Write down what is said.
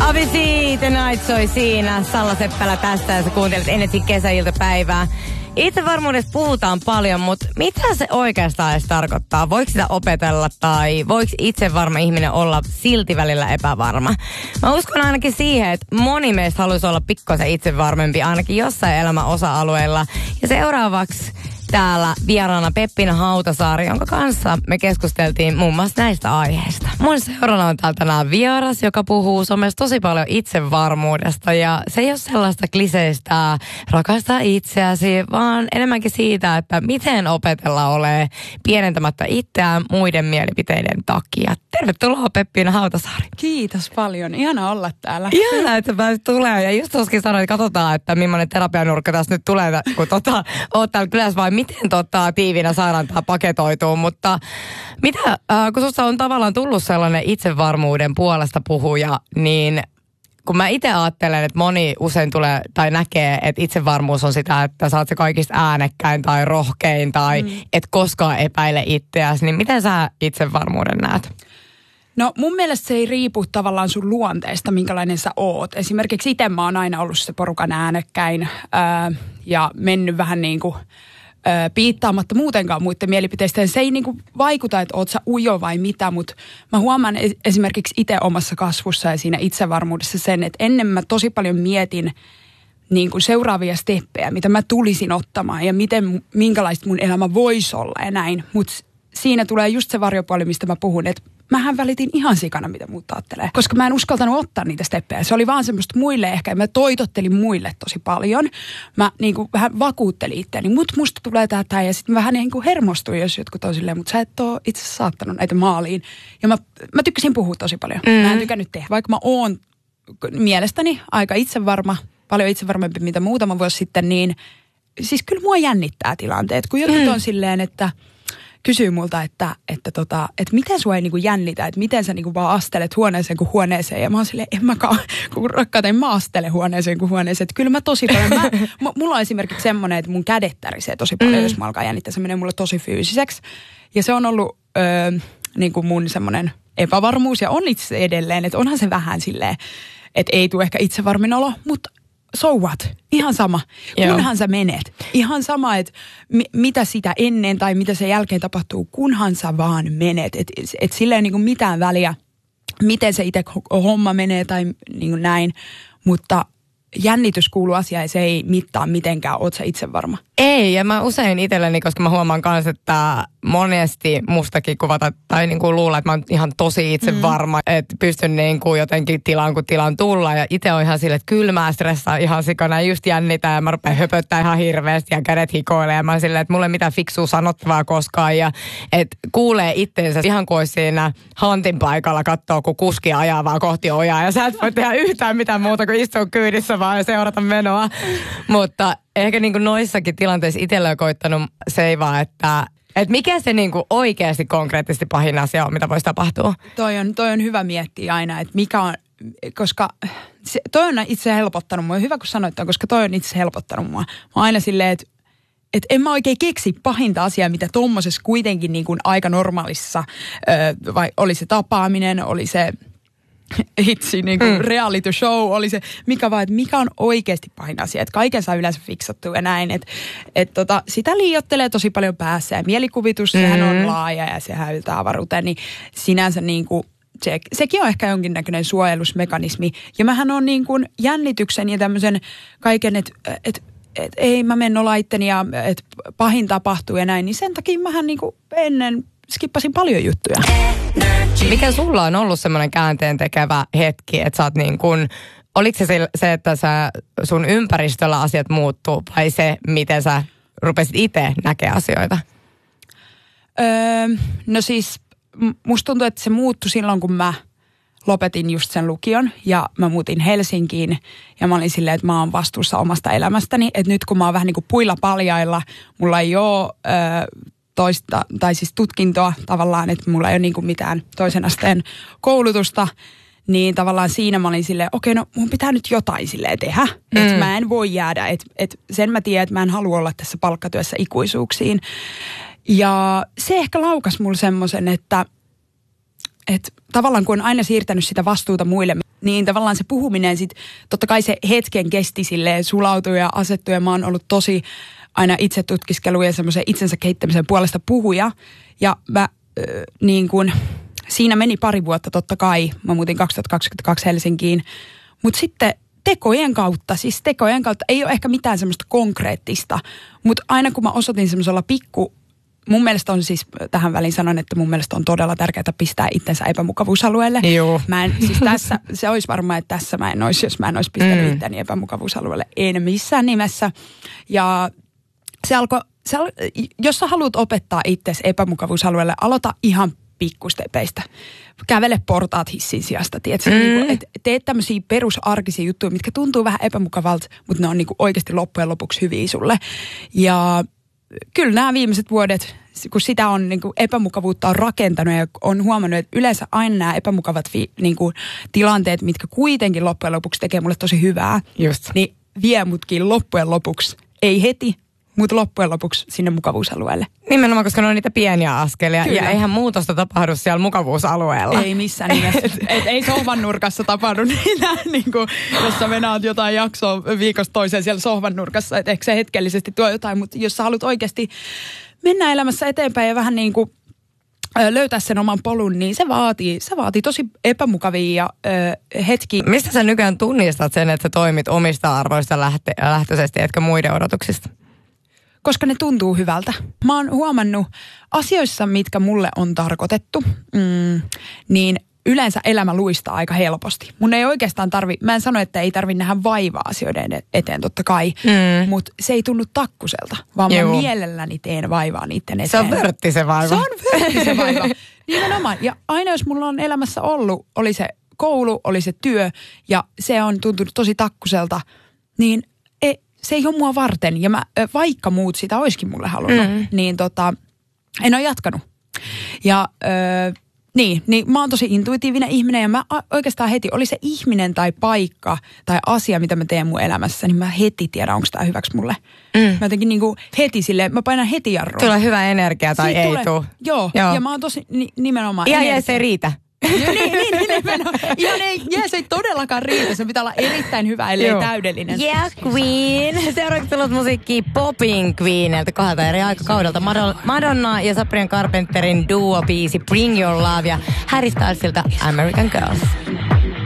Avicii, The Night soi siinä. Salla Seppälä tästä ja sä kuuntelet Energy kesäiltapäivää. Itsevarmuudesta puhutaan paljon, mutta mitä se oikeastaan edes tarkoittaa? Voiko sitä opetella tai voiko itsevarma ihminen olla silti välillä epävarma? Mä uskon ainakin siihen, että moni meistä haluaisi olla pikkuisen itsevarmempi ainakin jossain elämän osa-alueella. Ja seuraavaksi täällä vieraana Peppina Hautasaari, jonka kanssa me keskusteltiin muun muassa näistä aiheista. Mun seurana on täällä tänään vieras, joka puhuu somessa tosi paljon itsevarmuudesta. Ja se ei ole sellaista kliseistä rakastaa itseäsi, vaan enemmänkin siitä, että miten opetella olemaan pienentämättä itseään muiden mielipiteiden takia. Tervetuloa Peppina Hautasaari. Kiitos paljon. Ihana olla täällä. Ihana, että pääsit tulemaan. Ja just tuossakin sanoin, että katsotaan, että millainen terapianurkka tässä nyt tulee, kun oot täällä kylässä vai miten tiivinä saadaan tämä paketoitua. Mutta mitä, kun susta on tavallaan tullut sellainen itsevarmuuden puolesta puhuja, niin kun mä itse ajattelen, että moni usein tulee tai näkee, että itsevarmuus on sitä, että sä oot se kaikista äänekkäin tai rohkein tai et koskaan epäile itseäsi, niin miten sä itsevarmuuden näet? No mun mielestä se ei riipu tavallaan sun luonteesta, minkälainen sä oot. Esimerkiksi itse mä oon aina ollut se porukan äänekkäin ja mennyt vähän niin kuin piittaamatta muutenkaan muiden mielipiteistä. Se ei niin kuin vaikuta, että oot sä ujo vai mitä, mutta mä huomaan esimerkiksi itse omassa kasvussa ja siinä itsevarmuudessa sen, että ennen mä tosi paljon mietin niin kuin seuraavia steppejä, mitä mä tulisin ottamaan ja minkälaista mun elämä voisi olla ja näin. Mutta siinä tulee just se varjopuoli, mistä mä puhun, että mähän välitin ihan sikana, mitä muut ajattelee. Koska mä en uskaltanut ottaa niitä steppejä. Se oli vaan semmoista muille ehkä. Mä toitottelin muille tosi paljon. Mä niin kuin vähän vakuuttelin itseäni. Musta tulee tää. Ja sitten mä vähän niin kuin hermostuin, jos jotkut on silleen. Mutta sä et ole itse saattanut näitä maaliin. Ja mä tykkäsin puhua tosi paljon. Mä en tykännyt tehdä. Vaikka mä oon mielestäni aika itsevarma, paljon itsevarmempi mitä muutama vuosi sitten, niin siis kyllä mua jännittää tilanteet. Kun jotkut on silleen, että kysyy multa, että miten sua ei niinku jännitä, että miten sä niinku vaan astelet huoneeseen kuin huoneeseen. Ja mä oon silleen, en mäkaan, kun rakkaat, en mä astele huoneeseen kuin huoneeseen. Että kyllä mä tosi paljon, mulla on esimerkiksi semmoinen, että mun kädet tärisee tosi paljon, jos mä alkaa jännittää. Se menee mulle tosi fyysiseksi. Ja se on ollut niinku mun semmoinen epävarmuus ja on itse edelleen, että onhan se vähän silleen, että ei tule ehkä itsevarmin olo, mutta so what? Ihan sama. Kunhan sä menet. Ihan sama, että mitä sitä ennen tai mitä sen jälkeen tapahtuu, kunhan sä vaan menet. Et sillä ei niinku mitään väliä, miten se itse homma menee tai niinku näin. Mutta jännitys kuuluu asiaan ja se ei mittaa mitenkään. Oot sä itse varma? Ei, ja mä usein itselleni, koska mä huomaan kanssa, että monesti mustakin kuvata tai niin kuin luulla, että mä oon ihan tosi itse varma, että pystyn niin kuin jotenkin tilaan kun tilan tulla. Ja itse on ihan silleen, että kylmää stressaa ihan sikana ja just jännitä ja mä rupean höpöttää ihan hirveästi ja kädet hikoilee. Ja mä oon silleen, että mulla ei mitään fiksua sanottavaa koskaan ja että kuulee itteensä ihan kuin olisi siinä hantin paikalla kattoo, kun kuski ajaa vaan kohti ojaa. Ja sä et voi tehdä yhtään mitään muuta kuin istua kyydissä vaan ja seurata menoa. Mutta ehkä niin kuin noissakin tilanteissa itsellä on koittanut seivaa, että mikä se niin kuin oikeasti konkreettisesti pahin asia on, mitä voisi tapahtua? Toi on hyvä miettiä aina, että mikä on, koska toi on itse helpottanut mua. Hyvä kun sanoit, koska toi on itse helpottanut mua. Mä oon aina silleen, että en mä oikein keksi pahinta asiaa, mitä tommosessa kuitenkin niin kuin aika normaalissa, vai oli se tapaaminen, oli se hitsi, niin kuin reality show, oli se, mikä on oikeasti pahin asia, että kaiken saa yleensä fiksattua ja näin, että sitä liioittelee tosi paljon päässä ja mielikuvitus, sehän on laaja ja se häytää avaruuteen, niin sinänsä niin kuin sekin on ehkä jonkinnäköinen suojelusmekanismi ja mähän on niin kuin jännityksen ja tämmöisen kaiken, että ei mä mene laitteni ja että pahin tapahtuu ja näin, niin sen takia mähän niin kuin ennen skippasin paljon juttuja. Mikä sulla on ollut semmoinen käänteen tekevä hetki, että sä oot niin kuin, oliko se että sun ympäristöllä asiat muuttuu vai se, miten sä rupesit itse näkemään asioita? No siis musta tuntuu, että se muuttui silloin, kun mä lopetin just sen lukion ja mä muutin Helsinkiin ja mä olin silleen, että mä oon vastuussa omasta elämästäni. Että nyt kun mä oon vähän niin kuin puilla paljailla, mulla ei ole toista, tai siis tutkintoa tavallaan, että mulla ei ole niin kuin mitään toisen asteen koulutusta, niin tavallaan siinä mä olin silleen, okei, no mun pitää nyt jotain silleen tehdä, että mä en voi jäädä, että sen mä tiedän, että mä en halua olla tässä palkkatyössä ikuisuuksiin. Ja se ehkä laukas mulle semmoisen, että että tavallaan kun on aina siirtänyt sitä vastuuta muille, niin tavallaan se puhuminen sitten, totta kai se hetken kesti silleen sulautui ja asettui ja mä oon ollut tosi aina itse tutkiskelua ja semmoisen itsensä kehittämisen puolesta puhuja. Ja mä niin kuin, siinä meni pari vuotta totta kai, mä muutin 2022 Helsinkiin, mutta sitten tekojen kautta ei ole ehkä mitään semmoista konkreettista, mutta aina kun mä osoitin semmoisella mun mielestä on siis, tähän väliin sanon, että mun mielestä on todella tärkeää pistää itsensä epämukavuusalueelle. Joo. Siis tässä, se olisi varmaan, että tässä mä en olisi, jos mä en olisi pistänyt itteni epämukavuusalueelle. En missään nimessä. Ja jos sä haluat opettaa itsesi epämukavuusalueelle, aloita ihan pikkustepeistä. Kävele portaat hissin sijasta, tiedätkö? Niin teet tämmöisiä perusarkisia juttuja, mitkä tuntuu vähän epämukavalta, mutta ne on niin kuin oikeasti loppujen lopuksi hyviä sulle. Ja kyllä nämä viimeiset vuodet, kun sitä on niin kuin epämukavuutta on rakentanut ja on huomannut, että yleensä aina nämä epämukavat niin kuin tilanteet, mitkä kuitenkin loppujen lopuksi tekee mulle tosi hyvää, just, niin vie mutkin loppujen lopuksi, ei heti, mutta loppujen lopuksi sinne mukavuusalueelle. Nimenomaan, koska ne on niitä pieniä askelia. Kyllä. Ja eihän muutosta tapahdu siellä mukavuusalueella. Ei missään nimessä. Ei sohvan nurkassa tapahdu niitä, niin kuin, jos sä venaat jotain jaksoa viikosta toiseen siellä sohvan nurkassa. Että ehkä se hetkellisesti tuo jotain, mutta jos sä haluat oikeasti mennä elämässä eteenpäin ja vähän niin kuin löytää sen oman polun, niin se vaatii tosi epämukavia hetkiä. Mistä sä nykyään tunnistat sen, että sä toimit omista arvoista lähtöisesti, etkä muiden odotuksista? Koska ne tuntuu hyvältä. Mä oon huomannut asioissa, mitkä mulle on tarkoitettu, niin yleensä elämä luistaa aika helposti. Mun ei oikeastaan mä en sano, että ei tarvitse nähdä vaivaa asioiden eteen totta kai, mutta se ei tunnu takkuselta, vaan mä mielelläni teen vaivaa niiden eteen. Se on vörtti se vaiva. Se on vörtti se vaiva. Nimenomaan. Ja aina jos mulla on elämässä ollut, oli se koulu, oli se työ ja se on tuntunut tosi takkuselta, niin se ei ole mua varten. Ja vaikka muut sitä olisikin mulle halunnut, niin en ole jatkanut. Ja niin mä oon tosi intuitiivinen ihminen ja mä oikeastaan heti, oli se ihminen tai paikka tai asia, mitä mä teen mun elämässä, niin mä heti tiedän, onko tää hyväksi mulle. Mä jotenkin niinku heti silleen, mä painan heti jarrua. Tulee hyvä energia tai siitä ei tule. Joo, ja mä oon tosi nimenomaan. Ihan jees ei riitä. Ihan ei todellakaan riitä. Se pitää olla erittäin hyvä, ellei täydellinen. Yeah, Queen. Seuraavaksi tullut musiikkia Popping Queeneltä kahdelta eri aikakaudelta. Madonna ja Sabrina Carpenterin duo-biisi Bring Your Love ja Harry Stylesilta American Girls.